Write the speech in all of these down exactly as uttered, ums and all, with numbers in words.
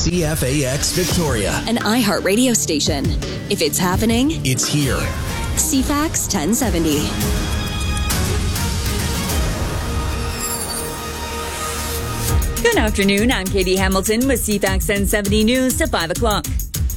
C F A X Victoria, an iHeart radio station. If it's happening, it's here. C F A X ten seventy. Good afternoon. I'm Katie Hamilton with C F A X ten seventy News at five o'clock.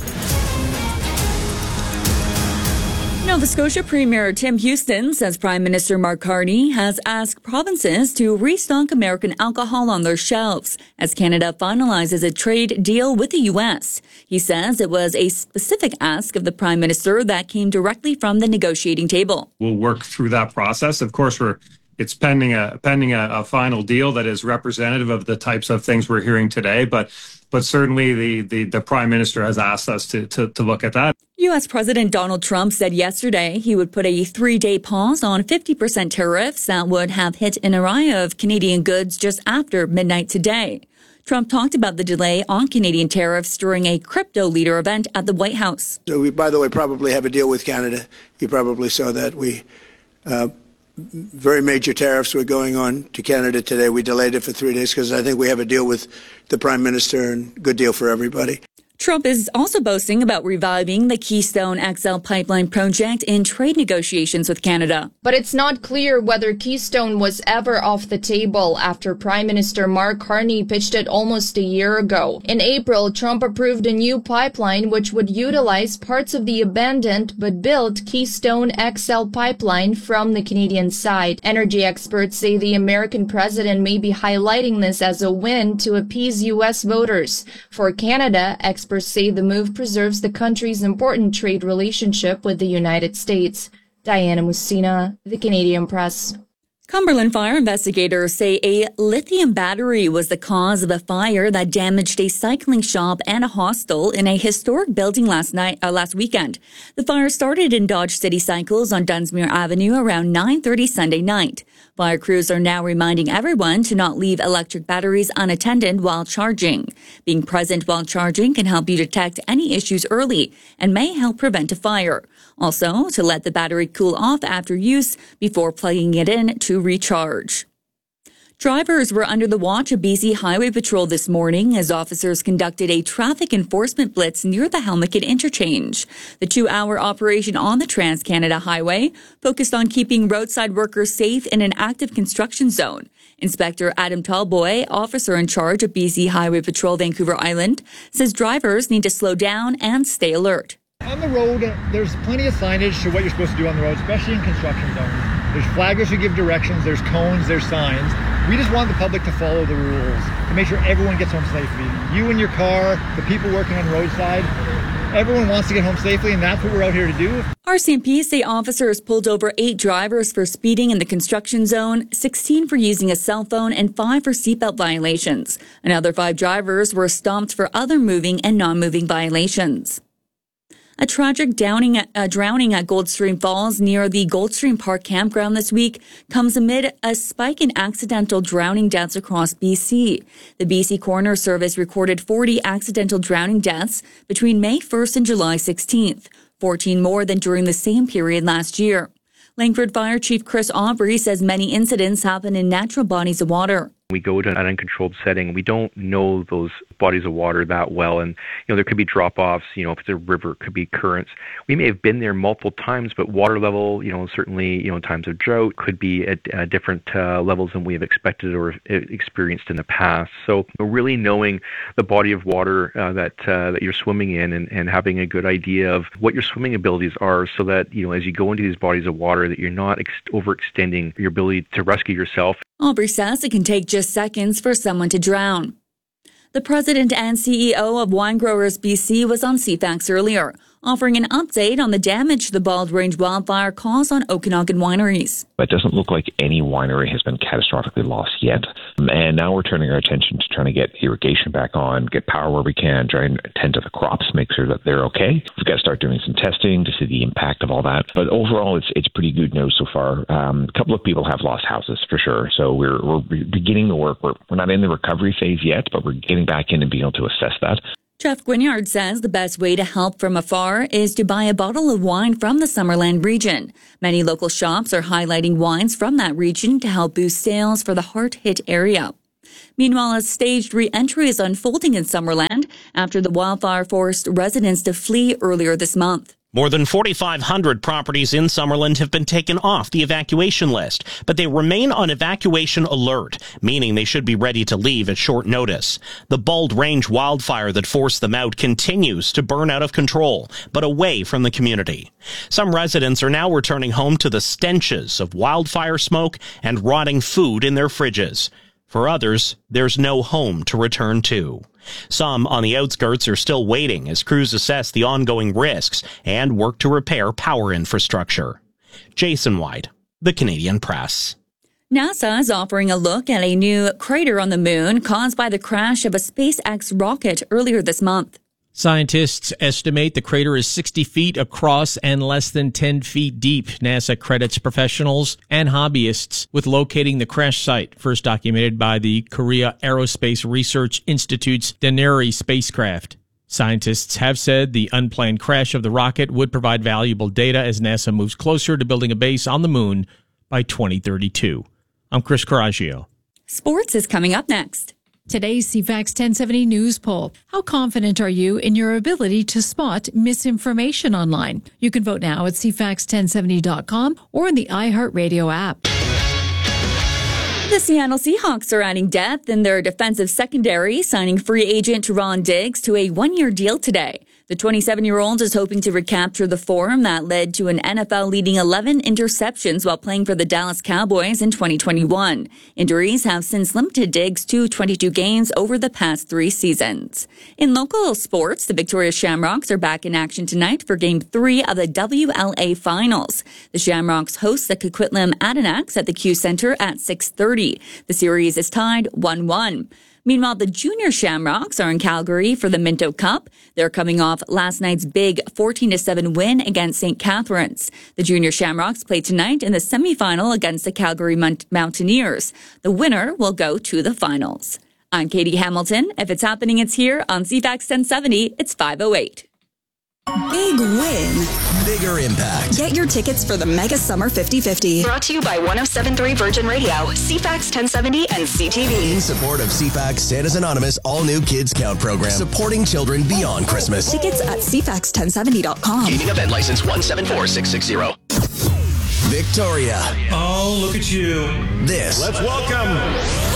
Nova Scotia Premier Tim Houston says Prime Minister Mark Carney has asked provinces to restock American alcohol on their shelves as Canada finalizes a trade deal with the U S. He says it was a specific ask of the Prime Minister that came directly from the negotiating table. We'll work through that process. Of course, we're it's pending a pending a, a final deal that is representative of the types of things we're hearing today, but but certainly the the, the Prime Minister has asked us to, to to look at that. U S. President Donald Trump said yesterday he would put a three-day pause on fifty percent tariffs that would have hit an array of Canadian goods just after midnight today. Trump talked about the delay on Canadian tariffs during a crypto leader event at the White House. So we, by the way, probably have a deal with Canada. You probably saw that. We uh, very major tariffs were going on to Canada today. We delayed it for three days because I think we have a deal with the Prime Minister and good deal for everybody. Trump is also boasting about reviving the Keystone X L pipeline project in trade negotiations with Canada. But it's not clear whether Keystone was ever off the table after Prime Minister Mark Carney pitched it almost a year ago. In April, Trump approved a new pipeline which would utilize parts of the abandoned but built Keystone X L pipeline from the Canadian side. Energy experts say the American president may be highlighting this as a win to appease U S voters. For Canada, experts Experts say the move preserves the country's important trade relationship with the United States. Diana Musina, The Canadian Press. Cumberland fire investigators say a lithium battery was the cause of a fire that damaged a cycling shop and a hostel in a historic building last night, uh, last weekend. The fire started in Dodge City Cycles on Dunsmuir Avenue around nine thirty Sunday night. Fire crews are now reminding everyone to not leave electric batteries unattended while charging. Being present while charging can help you detect any issues early and may help prevent a fire. Also, to let the battery cool off after use before plugging it in to recharge. Drivers were under the watch of B C Highway Patrol this morning as officers conducted a traffic enforcement blitz near the Helmicott interchange. The two-hour operation on the Trans-Canada Highway focused on keeping roadside workers safe in an active construction zone. Inspector Adam Tallboy, officer in charge of B C Highway Patrol Vancouver Island, says drivers need to slow down and stay alert. On the road, there's plenty of signage to what you're supposed to do on the road, especially in construction zones. There's flaggers who give directions, there's cones, there's signs. We just want the public to follow the rules, to make sure everyone gets home safely. You and your car, the people working on the roadside, everyone wants to get home safely, and that's what we're out here to do. R C M P say officers pulled over eight drivers for speeding in the construction zone, sixteen for using a cell phone, and five for seatbelt violations. Another five drivers were stopped for other moving and non-moving violations. A tragic drowning at, uh, drowning at Goldstream Falls near the Goldstream Park campground this week comes amid a spike in accidental drowning deaths across B C. The B C Coroner Service recorded forty accidental drowning deaths between May first and July sixteenth, fourteen more than during the same period last year. Langford Fire Chief Chris Aubrey says many incidents happen in natural bodies of water. We go to an uncontrolled setting. We don't know those bodies of water that well. And, you know, there could be drop-offs, you know, if it's a river, it could be currents. We may have been there multiple times, but water level, you know, certainly, you know, in times of drought could be at uh, different uh, levels than we have expected or experienced in the past. So really knowing the body of water uh, that uh, that you're swimming in and, and having a good idea of what your swimming abilities are so that, you know, as you go into these bodies of water, that you're not ex- overextending your ability to rescue yourself. Aubrey says it can take just seconds for someone to drown. The president and C E O of Wine Growers B C was on C F A X earlier, offering an update on the damage the Bald Range wildfire caused on Okanagan wineries. It doesn't look like any winery has been catastrophically lost yet. And now we're turning our attention to trying to get irrigation back on, get power where we can, try and attend to the crops, make sure that they're okay. We've got to start doing some testing to see the impact of all that. But overall, it's it's pretty good news so far. Um, a couple of people have lost houses for sure. So we're we're beginning the work. We're, we're not in the recovery phase yet, but we're getting back in and being able to assess that. Jeff Guignard says the best way to help from afar is to buy a bottle of wine from the Summerland region. Many local shops are highlighting wines from that region to help boost sales for the hard-hit area. Meanwhile, a staged re-entry is unfolding in Summerland after the wildfire forced residents to flee earlier this month. More than forty-five hundred properties in Summerland have been taken off the evacuation list, but they remain on evacuation alert, meaning they should be ready to leave at short notice. The Bald Range wildfire that forced them out continues to burn out of control, but away from the community. Some residents are now returning home to the stenches of wildfire smoke and rotting food in their fridges. For others, there's no home to return to. Some on the outskirts are still waiting as crews assess the ongoing risks and work to repair power infrastructure. Jason White, The Canadian Press. NASA is offering a look at a new crater on the moon caused by the crash of a SpaceX rocket earlier this month. Scientists estimate the crater is sixty feet across and less than ten feet deep. NASA credits professionals and hobbyists with locating the crash site, first documented by the Korea Aerospace Research Institute's Daneri spacecraft. Scientists have said the unplanned crash of the rocket would provide valuable data as NASA moves closer to building a base on the moon by twenty thirty-two. I'm Chris Coraggio. Sports is coming up next. Today's C FAX ten seventy News Poll. How confident are you in your ability to spot misinformation online? You can vote now at C FAX ten seventy dot com or in the iHeartRadio app. The Seattle Seahawks are adding depth in their defensive secondary, signing free agent Teron Diggs to a one-year deal today. The twenty-seven-year-old is hoping to recapture the form that led to an N F L-leading eleven interceptions while playing for the Dallas Cowboys in twenty twenty-one. Injuries have since limited Diggs to twenty-two games over the past three seasons. In local sports, the Victoria Shamrocks are back in action tonight for Game three of the W L A Finals. The Shamrocks host the Coquitlam Adirondacks at the Q Center at six thirty. The series is tied one one. Meanwhile, the Junior Shamrocks are in Calgary for the Minto Cup. They're coming off last night's big fourteen to seven win against Saint Catharines. The Junior Shamrocks play tonight in the semifinal against the Calgary Mountaineers. The winner will go to the finals. I'm Katie Hamilton. If it's happening, it's here on C FAX ten seventy. It's five oh eight. Big win. Bigger impact. Get your tickets for the Mega Summer fifty fifty. Brought to you by one oh seven point three Virgin Radio, C FAX ten seventy, and C T V. In support of C FAX Santa's Anonymous all-new Kids Count program, supporting children beyond Christmas. Tickets at C FAX ten seventy dot com. Gaming event license one seven four six six zero. Victoria. Oh, look at you. This. Let's welcome.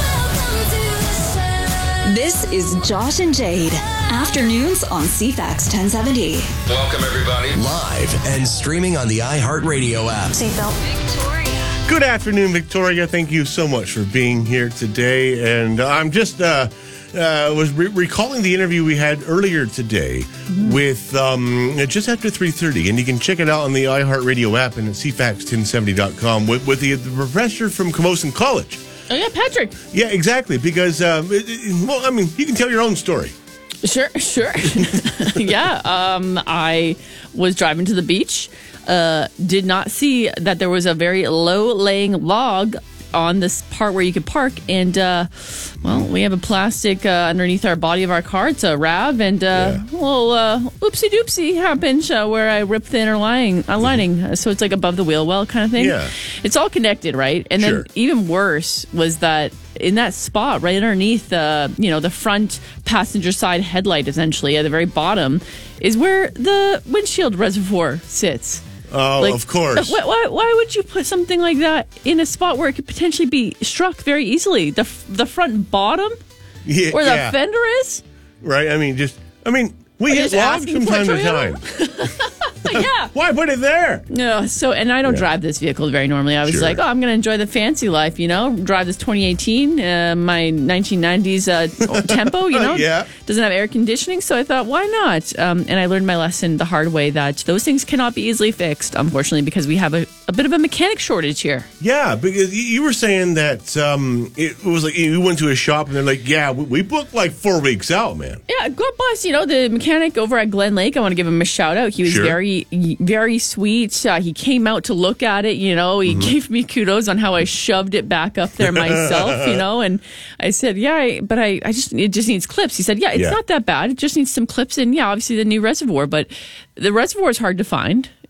This is Josh and Jade. Afternoons on C FAX ten seventy. Welcome, everybody. Live and streaming on the iHeartRadio app. Seatbelt. Victoria. Good afternoon, Victoria. Thank you so much for being here today. And I'm just uh, uh, was re- recalling the interview we had earlier today mm-hmm. with um, just after three thirty. And you can check it out on the iHeartRadio app and at C FAX ten seventy dot com with, with the, the professor from Camosun College. Oh, yeah, Patrick. Yeah, exactly. Because, um, it, it, well, I mean, you can tell your own story. Sure, sure. yeah, um, I was driving to the beach, uh, did not see that there was a very low-laying log on this part where you could park, and, uh, well, we have a plastic uh, underneath our body of our car. It's a RAV, and uh, yeah. a little uh, oopsie-doopsie happened uh, where I ripped the inner lining, uh, lining, uh, so it's like above the wheel well kind of thing. Yeah. It's all connected, right? And sure. then even worse was that in that spot right underneath the, you know, the front passenger side headlight, essentially at the very bottom, is where the windshield reservoir sits. Oh, like, of course. Why, why, why would you put something like that in a spot where it could potentially be struck very easily? The the front bottom, yeah, where the yeah. fender is, right? I mean, just I mean, we hit logs from time to time. Yeah. Why put it there? No. So, and I don't yeah. drive this vehicle very normally. I was sure. like, oh, I'm going to enjoy the fancy life, you know, drive this twenty eighteen, uh, my nineteen nineties uh, Tempo, you know, yeah. doesn't have air conditioning. So I thought, why not? Um, and I learned my lesson the hard way that those things cannot be easily fixed, unfortunately, because we have a, a bit of a mechanic shortage here. Yeah, because you were saying that um, it was like you went to a shop and they're like, yeah, we booked like four weeks out, man. Yeah, God bless, you know, the mechanic over at Glen Lake. I want to give him a shout out. He was sure. very, very sweet. Uh, he came out to look at it, you know, he mm-hmm. gave me kudos on how I shoved it back up there myself, you know, and I said, yeah, I, but I, I just, it just needs clips. He said, yeah, it's yeah. not that bad. It just needs some clips and yeah, obviously the new reservoir, but the reservoir is hard to find.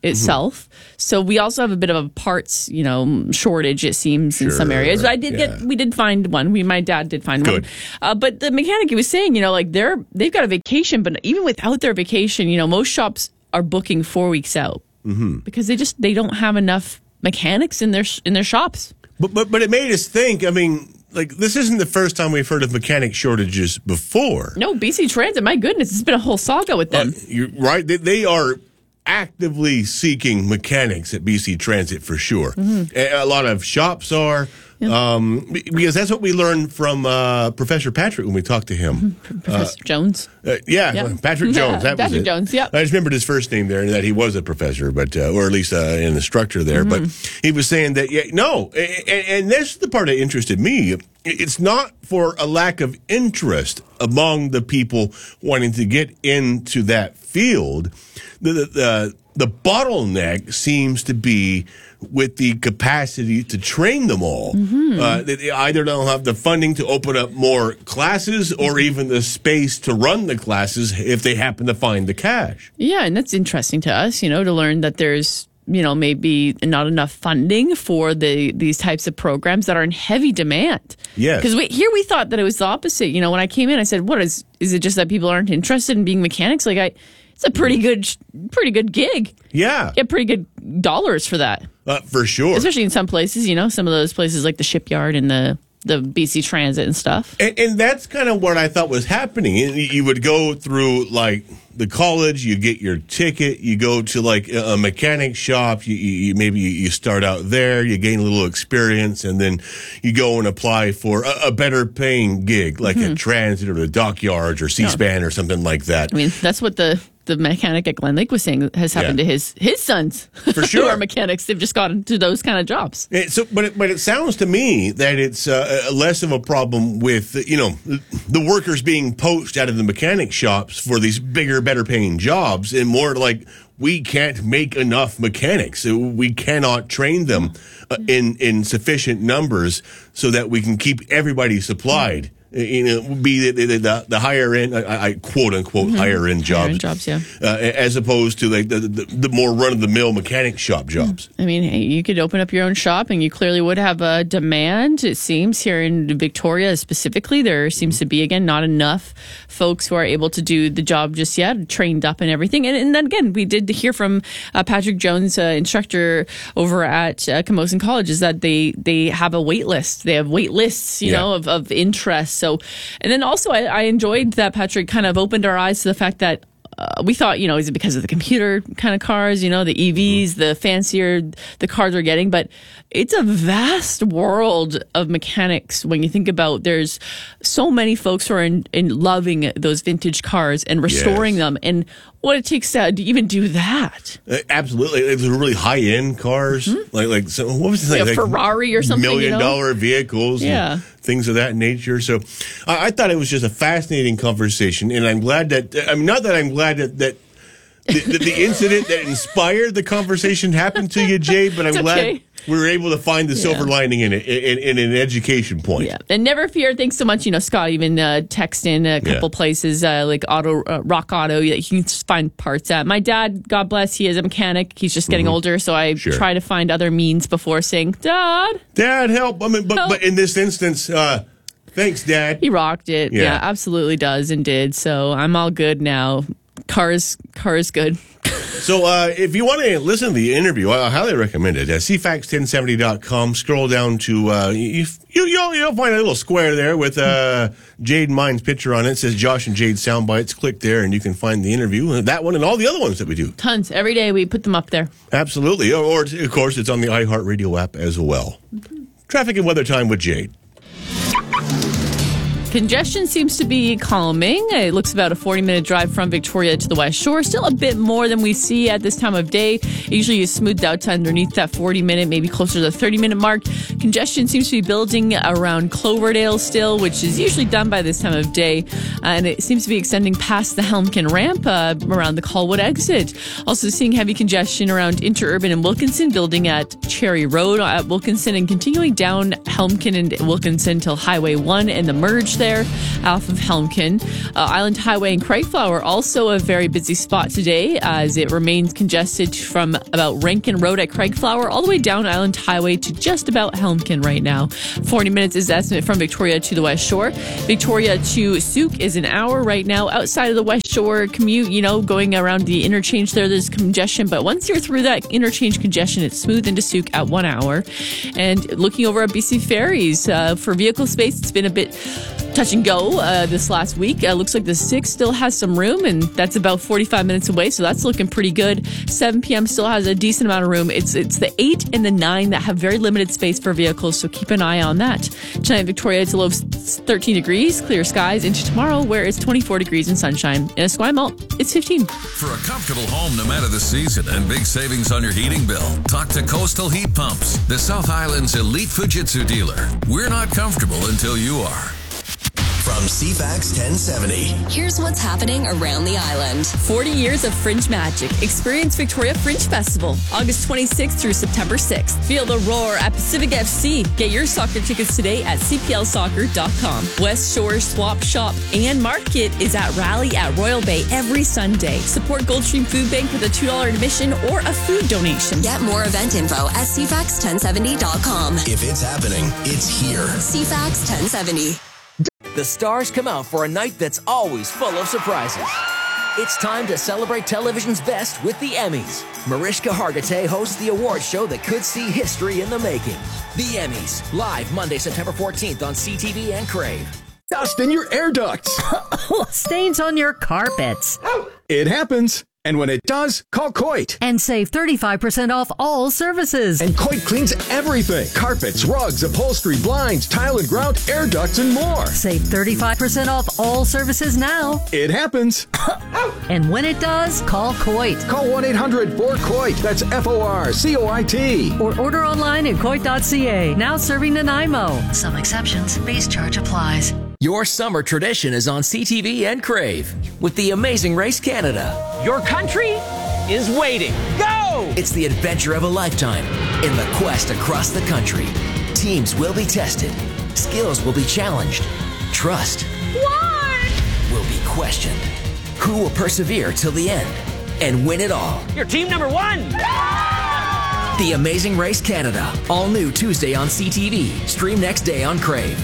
itself. Mm-hmm. So we also have a bit of a parts, you know, shortage, it seems, sure. in some areas. But I did yeah. get, we did find one. We, my dad did find Good. one. Uh, but the mechanic, he was saying, you know, like they're, they've got a vacation, but even without their vacation, you know, most shops are booking four weeks out mm-hmm. because they just, they don't have enough mechanics in their, in their shops. But, but, but it made us think, I mean, like, this isn't the first time we've heard of mechanic shortages before. No, B C Transit, my goodness, it's been a whole saga with them. Uh, you're right. They, they are actively seeking mechanics at B C Transit for sure. Mm-hmm. A, a lot of shops are. Yeah. Um, because that's what we learned from uh, Professor Patrick when we talked to him. Mm-hmm. Professor uh, Jones. Uh, yeah, yeah, Patrick Jones. That Patrick was it. Jones, yeah. I just remembered his first name there and that he was a professor, but uh, or at least uh, an instructor there. Mm-hmm. But he was saying that, yeah, no, and, and that's the part that interested me. It's not for a lack of interest among the people wanting to get into that field. The, the, the, the bottleneck seems to be with the capacity to train them all. Mm-hmm. Uh, they either don't have the funding to open up more classes or even the space to run the classes if they happen to find the cash. Yeah, and that's interesting to us, you know, to learn that there's, you know, maybe not enough funding for the these types of programs that are in heavy demand. Yes. Because we, here we thought that it was the opposite. You know, when I came in, I said, what is, is it just that people aren't interested in being mechanics? Like, I, it's a pretty good, pretty good gig. Yeah. Get pretty good dollars for that. Uh, for sure. Especially in some places, you know, some of those places like the shipyard and the, the B C Transit and stuff. And, and that's kind of what I thought was happening. You would go through, like, the college, you get your ticket, you go to, like, a mechanic shop, you, you maybe you start out there, you gain a little experience, and then you go and apply for a, a better paying gig, like mm-hmm. a Transit or the Dockyards or C-SPAN yeah. or something like that. I mean, that's what the... the mechanic at Glen Lake was saying has happened yeah. to his his sons. For sure. Who are mechanics. They've just gotten to those kind of jobs. It, so, but it, but it sounds to me that it's uh, less of a problem with, you know, the workers being poached out of the mechanic shops for these bigger, better paying jobs, and more like we can't make enough mechanics. We cannot train them uh, in, in sufficient numbers so that we can keep everybody supplied. Mm-hmm. You know, be the, the, the, the higher end, I, I quote unquote, mm-hmm. higher end jobs, higher end jobs, yeah, uh, as opposed to like the, the, the more run of the mill mechanic shop jobs. I mean, hey, you could open up your own shop, and you clearly would have a demand. It seems here in Victoria specifically, there seems to be again not enough folks who are able to do the job just yet, trained up and everything. And, and then again, we did hear from uh, Patrick Jones, uh, instructor over at uh, Camosun College, is that they they have a wait list. They have wait lists, you yeah. know, of, of interest. So, and then also I, I enjoyed that Patrick kind of opened our eyes to the fact that uh, we thought, you know, is it because of the computer kind of cars, you know, the E Vs, mm-hmm. the fancier the cars are getting, but it's a vast world of mechanics when you think about there's so many folks who are in, in loving those vintage cars and restoring yes. them, and what it takes to even do that. Uh, absolutely. It's really high-end cars. Mm-hmm. Like, like so what was it? Like, like a Ferrari or something, million-dollar you know? vehicles yeah. and things of that nature. So I, I thought it was just a fascinating conversation, and I'm glad that, I mean, not that I'm glad that, that the, the, the incident that inspired the conversation happened to you, Jay, but I'm it's glad okay. we were able to find the silver yeah. lining in it, in, in an education point. Yeah, and never fear. Thanks so much. You know, Scott even uh, text in a couple yeah. places uh, like Auto uh, Rock Auto that you can just find parts at. My dad, God bless, he is a mechanic. He's just getting mm-hmm. older, so I sure. try to find other means before saying, "Dad, Dad, help!" I mean, but help. but in this instance, uh, thanks, Dad. He rocked it. Yeah. yeah, absolutely does and did. So I'm all good now. Cars, cars, good. So uh, if you want to listen to the interview, I highly recommend it. Uh, C FAX ten seventy dot com. Scroll down to, uh, you, you, you'll, you'll find a little square there with uh, Jade Mine's picture on it. It says Josh and Jade Soundbites. Click there and you can find the interview. That one and all the other ones that we do. Tons. Every day we put them up there. Absolutely. Or, or of course, it's on the iHeartRadio app as well. Mm-hmm. Traffic and weather time with Jade. Congestion seems to be calming. It looks about a forty-minute drive from Victoria to the West Shore. Still a bit more than we see at this time of day. Usually is smoothed out to underneath that forty-minute, maybe closer to the thirty-minute mark. Congestion seems to be building around Cloverdale still, which is usually done by this time of day. Uh, and it seems to be extending past the Helmkin ramp uh, around the Colwood exit. Also seeing heavy congestion around Interurban and Wilkinson, building at Cherry Road at Wilkinson and continuing down Helmkin and Wilkinson till Highway one and the merge there off of Helmkin. Uh, Island Highway and Craigflower also a very busy spot today as it remains congested from about Rankin Road at Craigflower all the way down Island Highway to just about Helmkin right now. forty minutes is the estimate from Victoria to the West Shore. Victoria to Souk is an hour right now. Outside of the West Shore commute, you know, going around the interchange there, there's congestion. But once you're through that interchange congestion, it's smooth into Souk at one hour. And looking over at B C Ferries, uh, for vehicle space, it's been a bit touch and go uh, this last week. Uh, looks like the six still has some room, and that's about forty-five minutes away, so that's looking pretty good. seven p.m. still has a decent amount of room. It's it's the eight and the nine that have very limited space for vehicles, so keep an eye on that. Tonight, Victoria, it's a low of thirteen degrees, clear skies. Into tomorrow, where it's twenty-four degrees and sunshine. In Esquimalt, it's fifteen. For a comfortable home no matter the season and big savings on your heating bill, talk to Coastal Heat Pumps, the South Island's elite Fujitsu dealer. We're not comfortable until you are. From C FAX ten seventy. Here's what's happening around the island. forty years of Fringe magic. Experience Victoria Fringe Festival, August twenty-sixth through September sixth. Feel the roar at Pacific F C. Get your soccer tickets today at c p l soccer dot com. West Shore Swap Shop and Market is at Rally at Royal Bay every Sunday. Support Goldstream Food Bank with a two dollars admission or a food donation. Get more event info at c fax ten seventy dot com. If it's happening, it's here. C FAX ten seventy. The stars come out for a night that's always full of surprises. It's time to celebrate television's best with the Emmys. Mariska Hargitay hosts the award show that could see history in the making. The Emmys, live Monday, September fourteenth on C T V and Crave. Dust in your air ducts. Stains on your carpets. It happens. And when it does, call Coit. And save thirty-five percent off all services. And Coit cleans everything. Carpets, rugs, upholstery, blinds, tile and grout, air ducts, and more. Save thirty-five percent off all services now. It happens. And when it does, call Coit. Call one eight hundred four C O I T. That's F O R C O I T. Or order online at coit dot c a. Now serving Nanaimo. Some exceptions. Base charge applies. Your summer tradition is on C T V and Crave with The Amazing Race Canada. Your country is waiting. Go! It's the adventure of a lifetime in the quest across the country. Teams will be tested. Skills will be challenged. Trust What? will be questioned. Who will persevere till the end and win it all? You're team number one! The Amazing Race Canada. All new Tuesday on C T V. Stream next day on Crave.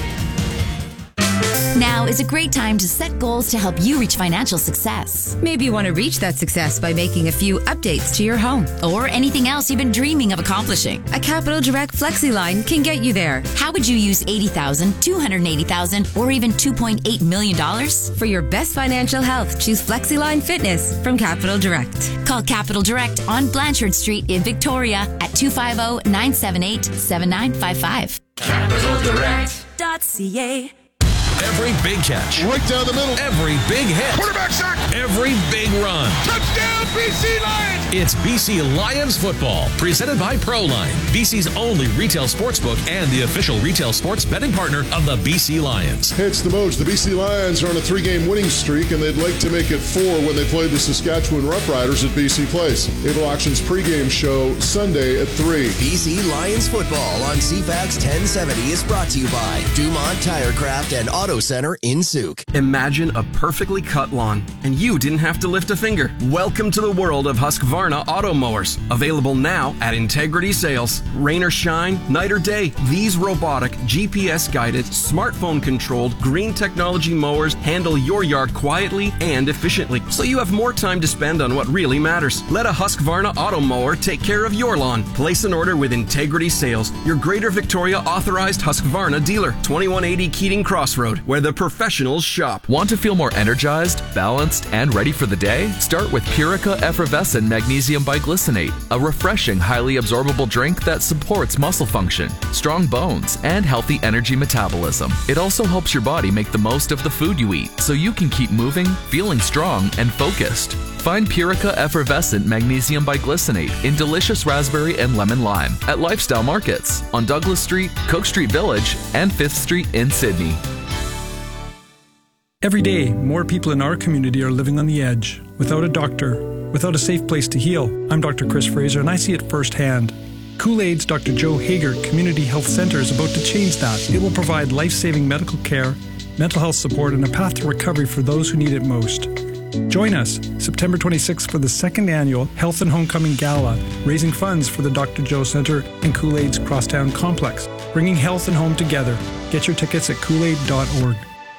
Now is a great time to set goals to help you reach financial success. Maybe you want to reach that success by making a few updates to your home. Or anything else you've been dreaming of accomplishing. A Capital Direct FlexiLine can get you there. How would you use eighty thousand dollars, two hundred eighty thousand dollars, or even two point eight million dollars? For your best financial health, choose FlexiLine Fitness from Capital Direct. Call Capital Direct on Blanchard Street in Victoria at two five zero, nine seven eight, seven nine five five. Capital Direct Dot C A. Every big catch. Right down the middle. Every big hit. Quarterback sack. Every big run. Touchdown, B C Lions. It's B C Lions football, presented by Proline, B C's only retail sportsbook and the official retail sports betting partner of the B C Lions. Hey, it's the Moj. The B C Lions are on a three-game winning streak, and they'd like to make it four when they play the Saskatchewan Roughriders at B C Place. Able Auctions pregame show Sunday at three. B C Lions football on C FAX ten seventy is brought to you by Dumont Tirecraft and Auto Center in Souk. Imagine a perfectly cut lawn, and you didn't have to lift a finger. Welcome to the world of Husqvarna auto mowers. Available now at Integrity Sales. Rain or shine, night or day, these robotic, G P S-guided, smartphone-controlled, green technology mowers handle your yard quietly and efficiently, so you have more time to spend on what really matters. Let a Husqvarna auto mower take care of your lawn. Place an order with Integrity Sales, your Greater Victoria authorized Husqvarna dealer. twenty-one eighty Keating Crossroad, where the professionals shop. Want to feel more energized, balanced, and ready for the day? Start with Purica Effervescent Magnesium Biglycinate, a refreshing, highly absorbable drink that supports muscle function, strong bones, and healthy energy metabolism. It also helps your body make the most of the food you eat, so you can keep moving, feeling strong, and focused. Find Purica Effervescent Magnesium Biglycinate in delicious raspberry and lemon lime at Lifestyle Markets on Douglas Street, Cook Street Village, and fifth Street in Sydney. Every day, more people in our community are living on the edge, without a doctor, without a safe place to heal. I'm Doctor Chris Fraser, and I see it firsthand. Kool-Aid's Doctor Joe Hager Community Health Center is about to change that. It will provide life-saving medical care, mental health support, and a path to recovery for those who need it most. Join us September twenty-sixth for the second annual Health and Homecoming Gala, raising funds for the Doctor Joe Center and Kool-Aid's Crosstown Complex, bringing health and home together. Get your tickets at kool aid dot org.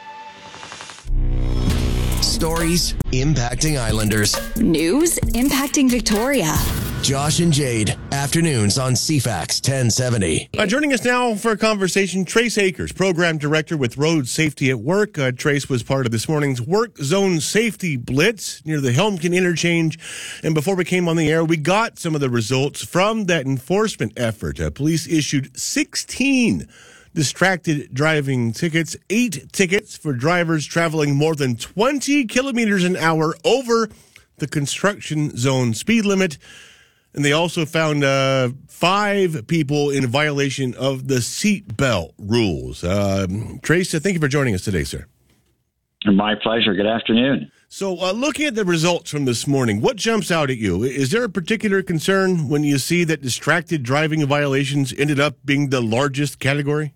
Stories impacting Islanders. News impacting Victoria. Josh and Jade, afternoons on C FAX ten seventy. Uh, joining us now for a conversation, Trace Akers, Program Director with Road Safety at Work. Uh, Trace was part of this morning's Work Zone Safety Blitz near the Helmkin Interchange. And before we came on the air, we got some of the results from that enforcement effort. Uh, police issued sixteen distracted driving tickets, eight tickets for drivers traveling more than twenty kilometers an hour over the construction zone speed limit. And they also found uh, five people in violation of the seatbelt rules. Uh, Trace, thank you for joining us today, sir. My pleasure. Good afternoon. So uh, looking at the results from this morning, what jumps out at you? Is there a particular concern when you see that distracted driving violations ended up being the largest category?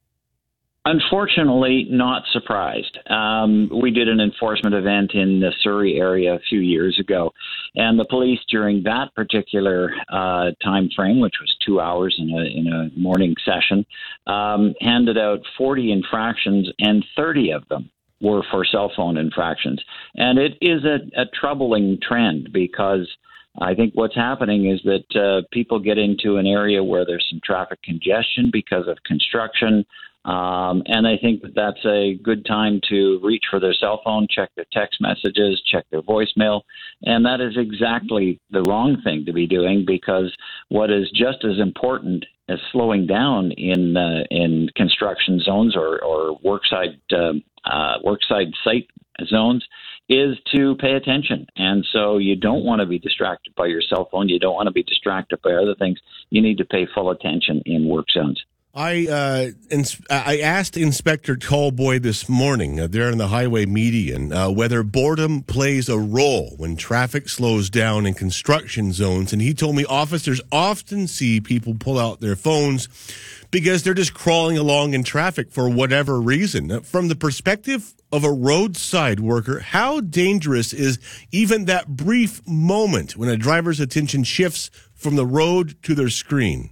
Unfortunately, not surprised. Um, we did an enforcement event in the Surrey area a few years ago, and the police during that particular uh, time frame, which was two hours in a, in a morning session, um, handed out forty infractions, and thirty of them were for cell phone infractions. And it is a, a troubling trend because I think what's happening is that uh, people get into an area where there's some traffic congestion because of construction. Um, and I think that that's a good time to reach for their cell phone, check their text messages, check their voicemail. And that is exactly the wrong thing to be doing, because what is just as important as slowing down in uh, in construction zones or, or worksite, uh, uh, worksite site zones is to pay attention. And so you don't want to be distracted by your cell phone. You don't want to be distracted by other things. You need to pay full attention in work zones. I uh, ins- I asked Inspector Tallboy this morning, uh, there in the highway median, uh, whether boredom plays a role when traffic slows down in construction zones. And he told me officers often see people pull out their phones because they're just crawling along in traffic for whatever reason. Now, from the perspective of a roadside worker, how dangerous is even that brief moment when a driver's attention shifts from the road to their screen?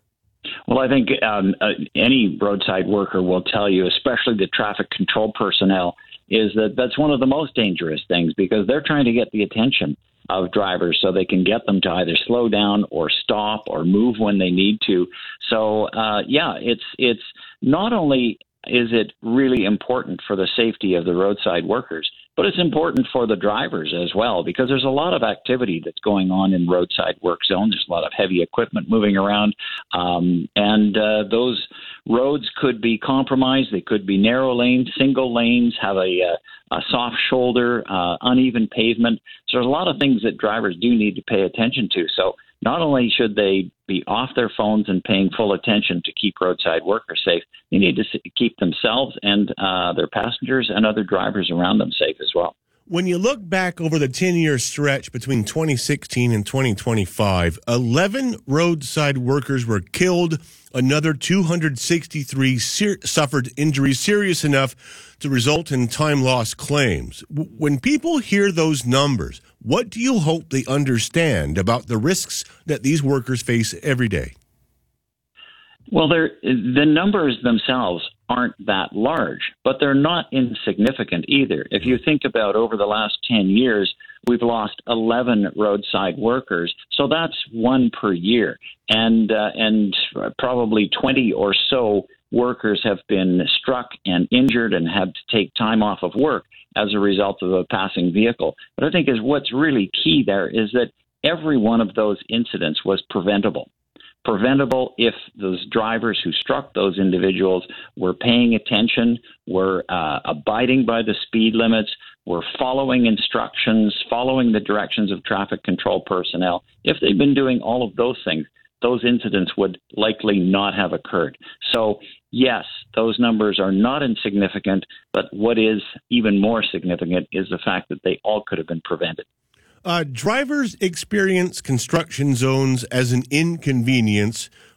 Well, I think um, uh, any roadside worker will tell you, especially the traffic control personnel, is that that's one of the most dangerous things, because they're trying to get the attention of drivers so they can get them to either slow down or stop or move when they need to. So, uh, yeah, it's it's not only is it really important for the safety of the roadside workers, but it's important for the drivers as well, because there's a lot of activity that's going on in roadside work zones. There's a lot of heavy equipment moving around, um, and uh, those roads could be compromised. They could be narrow lanes, single lanes, have a, a soft shoulder, uh, uneven pavement. So there's a lot of things that drivers do need to pay attention to. So not only should they be off their phones and paying full attention to keep roadside workers safe, they need to keep themselves and uh, their passengers and other drivers around them safe as well. When you look back over the ten-year stretch between twenty sixteen and twenty twenty-five, eleven roadside workers were killed. Another two hundred sixty-three ser- suffered injuries serious enough to result in time loss claims. W- when people hear those numbers, what do you hope they understand about the risks that these workers face every day? Well, they're, the numbers themselves aren't that large, but they're not insignificant either. If you think about over the last ten years, we've lost eleven roadside workers, so that's one per year. And uh, and probably twenty or so workers have been struck and injured and had to take time off of work as a result of a passing vehicle. But I think is what's really key there is that every one of those incidents was preventable. Preventable if those drivers who struck those individuals were paying attention, were uh, abiding by the speed limits, were following instructions, following the directions of traffic control personnel. If they'd been doing all of those things, those incidents would likely not have occurred. So, yes, those numbers are not insignificant, but what is even more significant is the fact that they all could have been prevented. Uh, drivers experience construction zones as an inconvenience.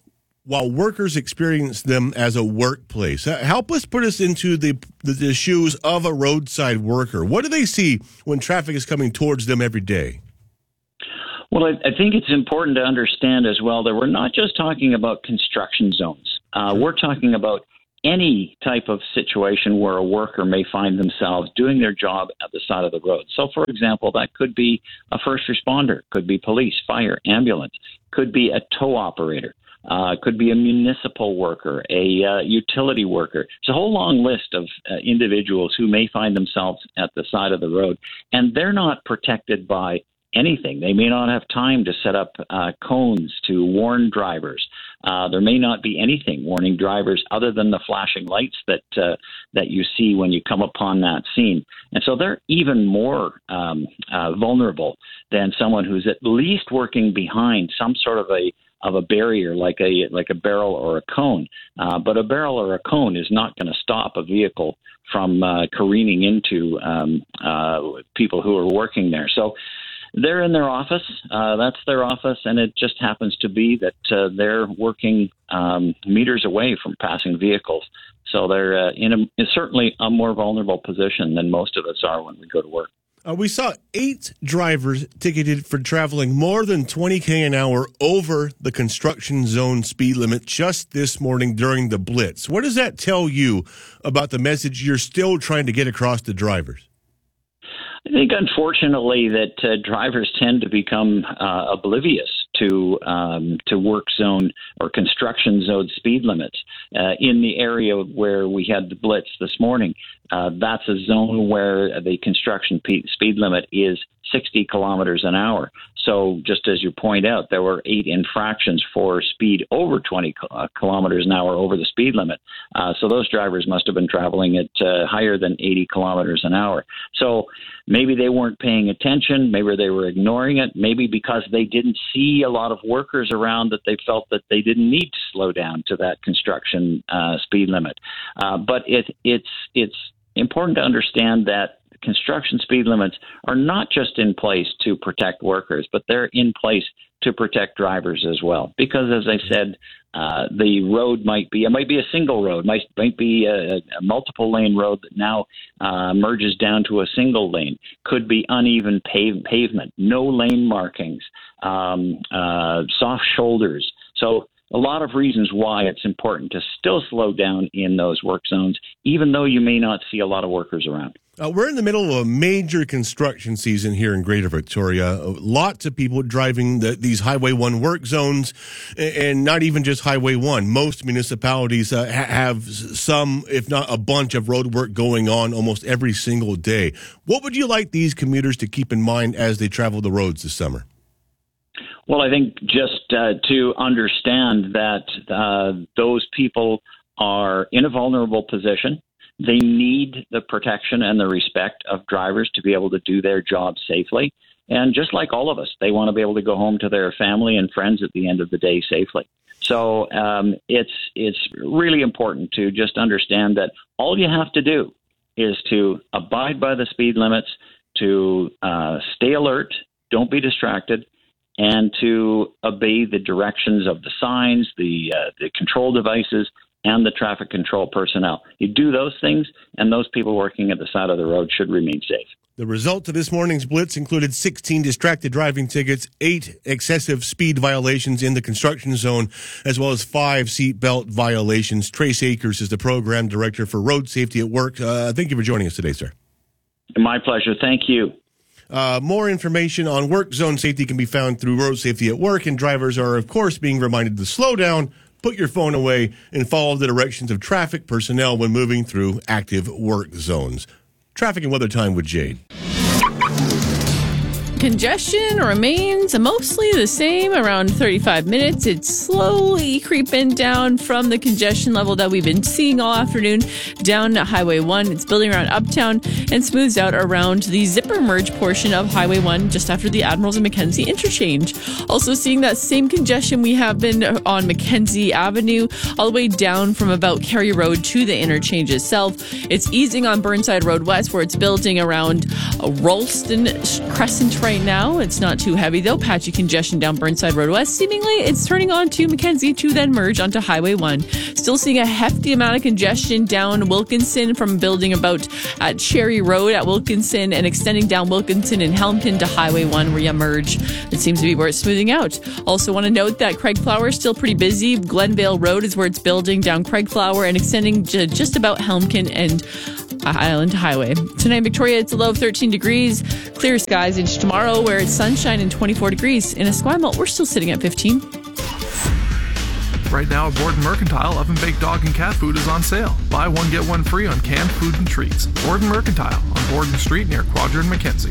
while workers experience them as a workplace. Uh, help us put us into the, the the shoes of a roadside worker. What do they see when traffic is coming towards them every day? Well, I, I think it's important to understand as well that we're not just talking about construction zones. Uh, we're talking about any type of situation where a worker may find themselves doing their job at the side of the road. So, for example, that could be a first responder, could be police, fire, ambulance, could be a tow operator, uh, could be a municipal worker, a uh, utility worker. It's a whole long list of uh, individuals who may find themselves at the side of the road, and they're not protected by anything. They may not have time to set up uh, cones to warn drivers. Uh, there may not be anything warning drivers other than the flashing lights that uh, that you see when you come upon that scene. And so they're even more um, uh, vulnerable than someone who's at least working behind some sort of a of a barrier like a like a barrel or a cone. Uh, but a barrel or a cone is not going to stop a vehicle from uh, careening into um, uh, people who are working there. So they're in their office. Uh, that's their office, and it just happens to be that uh, they're working um, meters away from passing vehicles. So they're uh, in, a, in certainly a more vulnerable position than most of us are when we go to work. Uh, we saw eight drivers ticketed for traveling more than twenty K an hour over the construction zone speed limit just this morning during the blitz. What does that tell you about the message you're still trying to get across to drivers? I think, unfortunately, that uh, drivers tend to become uh, oblivious to um, to work zone or construction zone speed limits. Uh, in the area where we had the blitz this morning, uh, that's a zone where the construction pe- speed limit is sixty kilometers an hour. So just as you point out, there were eight infractions for speed over twenty kilometers an hour over the speed limit. Uh, so those drivers must have been traveling at uh, higher than eighty kilometers an hour. So maybe they weren't paying attention. Maybe they were ignoring it. Maybe because they didn't see a lot of workers around that they felt that they didn't need to slow down to that construction uh, speed limit. Uh, but it, it's it's important to understand that construction speed limits are not just in place to protect workers, but they're in place to protect drivers as well. Because, as I said, uh, the road might be, it might be a single road, might, might be a, a multiple lane road that now uh, merges down to a single lane, could be uneven pave, pavement, no lane markings, um, uh, soft shoulders. So a lot of reasons why it's important to still slow down in those work zones, even though you may not see a lot of workers around. Uh, we're in the middle of a major construction season here in Greater Victoria. Uh, lots of people driving the, these Highway one work zones, and, and not even just Highway one. Most municipalities uh, ha- have some, if not a bunch, of road work going on almost every single day. What would you like these commuters to keep in mind as they travel the roads this summer? Well, I think just uh, to understand that uh, those people are in a vulnerable position. They need the protection and the respect of drivers to be able to do their job safely. And just like all of us, they want to be able to go home to their family and friends at the end of the day safely. So um, it's it's really important to just understand that all you have to do is to abide by the speed limits, to uh, stay alert, don't be distracted, and to obey the directions of the signs, the uh, the control devices, and the traffic control personnel. You do those things, and those people working at the side of the road should remain safe. The result of this morning's blitz included sixteen distracted driving tickets, eight excessive speed violations in the construction zone, as well as five seatbelt violations. Trace Akers is the program director for Road Safety at Work. Uh, thank you for joining us today, sir. My pleasure. Thank you. Uh, more information on work zone safety can be found through Road Safety at Work, and drivers are, of course, being reminded to slow down, put your phone away, and follow the directions of traffic personnel when moving through active work zones. Traffic and weather time with Jade. Congestion remains mostly the same, around thirty-five minutes. It's slowly creeping down from the congestion level that we've been seeing all afternoon down to Highway one. It's building around Uptown and smooths out around the zipper merge portion of Highway one just after the Admirals and Mackenzie interchange. Also seeing that same congestion we have been on Mackenzie Avenue all the way down from about Carrier Road to the interchange itself. It's easing on Burnside Road West where it's building around Ralston Crescent right right now. It's not too heavy, though. Patchy congestion down Burnside Road West. Seemingly, it's turning on to Mackenzie to then merge onto Highway one. Still seeing a hefty amount of congestion down Wilkinson from building about at Cherry Road at Wilkinson and extending down Wilkinson and Helmton to Highway one where you merge. It seems to be where it's smoothing out. Also want to note that Craig Flower is still pretty busy. Glenvale Road is where it's building down Craig Flower and extending to just about Helmton and Island Highway. Tonight in Victoria, it's a low of thirteen degrees. Clear skies into tomorrow where it's sunshine and twenty-four degrees. In Esquimalt, we're still sitting at fifteen. Right now at Borden Mercantile, oven-baked dog and cat food is on sale. Buy one, get one free on canned food and treats. Borden Mercantile on Borden Street near Quadra and Mackenzie.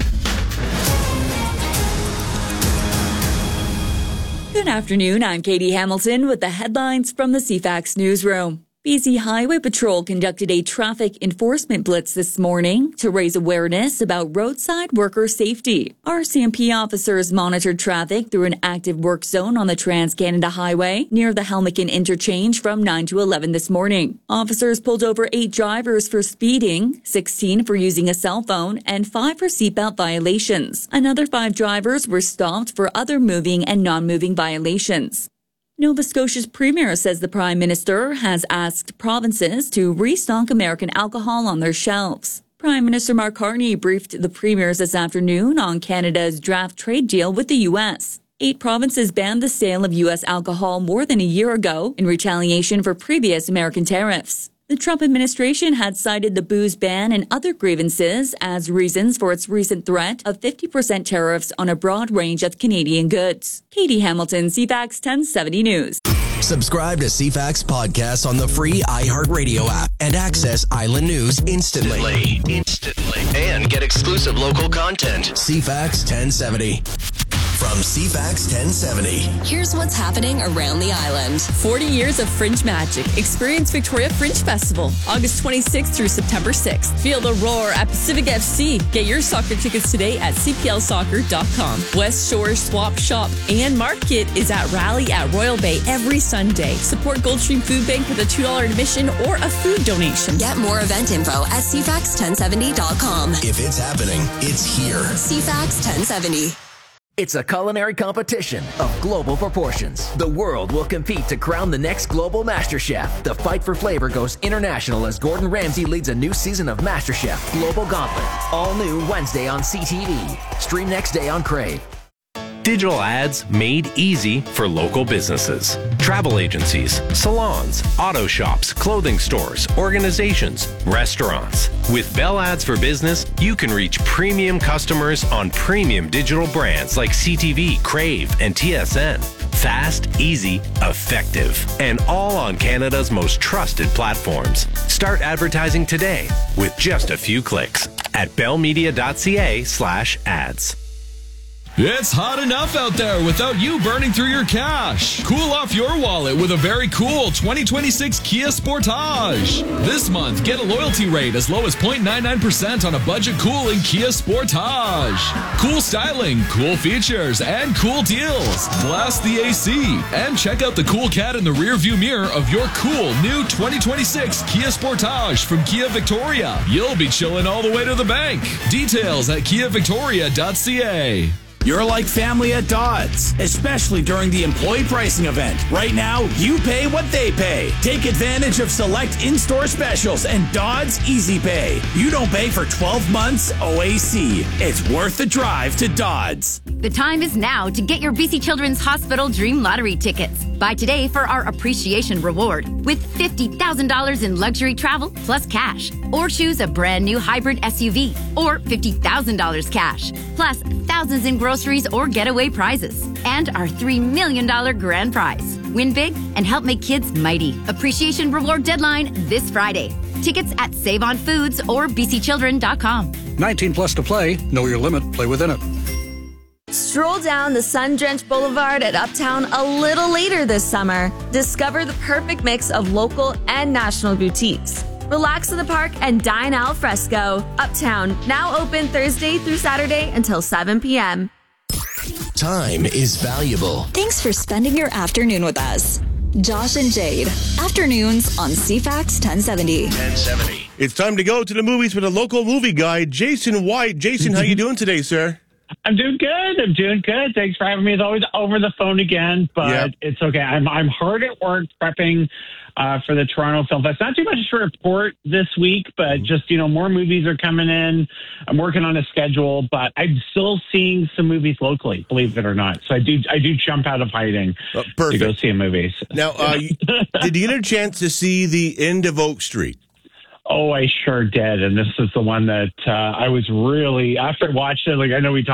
Good afternoon, I'm Katie Hamilton with the headlines from the C FAX newsroom. B C Highway Patrol conducted a traffic enforcement blitz this morning to raise awareness about roadside worker safety. R C M P officers monitored traffic through an active work zone on the Trans-Canada Highway near the Helmicken interchange from nine to eleven this morning. Officers pulled over eight drivers for speeding, sixteen for using a cell phone, and five for seatbelt violations. Another five drivers were stopped for other moving and non-moving violations. Nova Scotia's Premier says the Prime Minister has asked provinces to restock American alcohol on their shelves. Prime Minister Mark Carney briefed the Premiers this afternoon on Canada's draft trade deal with the U S. Eight provinces banned the sale of U S alcohol more than a year ago in retaliation for previous American tariffs. The Trump administration had cited the booze ban and other grievances as reasons for its recent threat of fifty percent tariffs on a broad range of Canadian goods. Katie Hamilton, C FAX ten seventy News. Subscribe to C FAX podcasts on the free iHeartRadio app and access Island News instantly. Instantly. And get exclusive local content. C FAX ten seventy. From C FAX ten seventy. Here's what's happening around the island. forty years of Fringe magic. Experience Victoria Fringe Festival, August twenty-sixth through September sixth. Feel the roar at Pacific F C. Get your soccer tickets today at c p l soccer dot com. West Shore Swap Shop and Market is at Rally at Royal Bay every Sunday. Support Goldstream Food Bank with a two dollars admission or a food donation. Get more event info at c fax ten seventy dot com. If it's happening, it's here. C FAX ten seventy. It's a culinary competition of global proportions. The world will compete to crown the next global master chef. The fight for flavor goes international as Gordon Ramsay leads a new season of MasterChef Global Gauntlet. All new Wednesday on C T V. Stream next day on Crave. Digital ads made easy for local businesses. Travel agencies, salons, auto shops, clothing stores, organizations, restaurants. With Bell Ads for Business, you can reach premium customers on premium digital brands like C T V, Crave, and T S N. Fast, easy, effective, and all on Canada's most trusted platforms. Start advertising today with just a few clicks at bellmedia.ca slash ads. It's hot enough out there without you burning through your cash. Cool off your wallet with a very cool twenty twenty-six Kia Sportage. This month, get a loyalty rate as low as zero point nine nine percent on a budget cooling Kia Sportage. Cool styling, cool features, and cool deals. Blast the A C and check out the cool cat in the rear view mirror of your cool new twenty twenty-six Kia Sportage from Kia Victoria. You'll be chilling all the way to the bank. Details at kia victoria dot c a. You're like family at Dodds, especially during the employee pricing event. Right now, you pay what they pay. Take advantage of select in-store specials and Dodds Easy Pay. You don't pay for twelve months O A C. It's worth the drive to Dodds. The time is now to get your B C Children's Hospital Dream Lottery tickets. Buy today for our appreciation reward with fifty thousand dollars in luxury travel plus cash. Or choose a brand new hybrid S U V or fifty thousand dollars cash. Plus thousands in groceries or getaway prizes. And our three million dollars grand prize. Win big and help make kids mighty. Appreciation reward deadline this Friday. Tickets at Save On Foods or b c children dot com. nineteen plus to play. Know your limit. Play within it. Stroll down the sun-drenched boulevard at Uptown a little later this summer. Discover the perfect mix of local and national boutiques. Relax in the park and dine al fresco. Uptown, now open Thursday through Saturday until seven p.m. Time is valuable. Thanks for spending your afternoon with us. Josh and Jade, afternoons on C FAX ten seventy. ten seventy. It's time to go to the movies with a local movie guy, Jason White. Jason, how you doing today, sir? I'm doing good. I'm doing good. Thanks for having me. As always, over the phone again, but Yep. it's okay. I'm I'm hard at work prepping uh, for the Toronto Film Fest. Not too much to report this week, but just, you know, more movies are coming in. I'm working on a schedule, but I'm still seeing some movies locally, believe it or not. So I do I do jump out of hiding Uh, perfect. to go see a movie. Now, uh, you- did you get a chance to see the end of Oak Street? Oh, I sure did. And this is the one that uh, I was really, after I watched it, like I know we talked